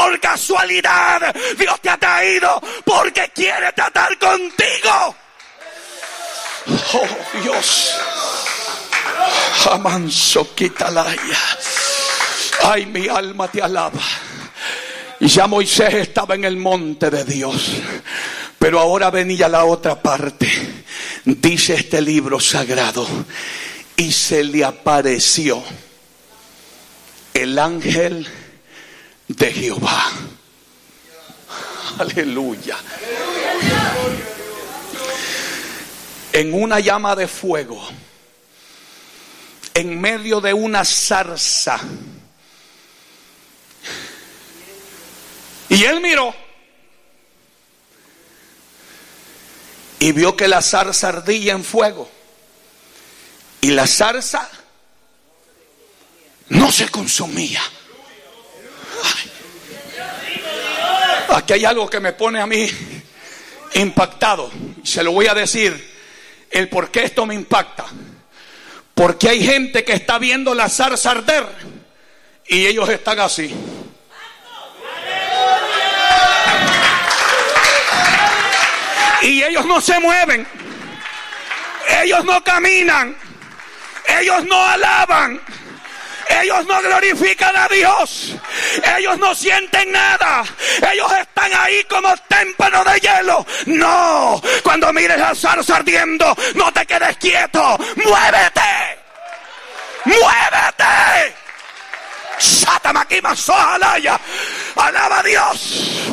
por casualidad. Dios te ha traído porque quiere tratar contigo. Oh Dios. Amanso quitalaya. Ay, mi alma te alaba. Y ya Moisés estaba en el monte de Dios. Pero ahora venía la otra parte. Dice este libro sagrado. Y se le apareció el ángel de Jehová. Aleluya. En una llama de fuego, en medio de una zarza. Y él miró y vio que la zarza ardía en fuego. Y la zarza no se consumía. Ay. Aquí hay algo que me pone a mí impactado. Se lo voy a decir el por qué esto me impacta. Porque hay gente que está viendo la zarza arder y ellos están así. Y ellos no se mueven. Ellos no caminan. Ellos no alaban. Ellos no glorifican a Dios. Ellos no sienten nada. Ellos están ahí como témpano de hielo. No, cuando mires la zarza ardiendo, no te quedes quieto. ¡Muévete! ¡Muévete! ¡Satamaquima sojalaya! ¡Alaba a Dios!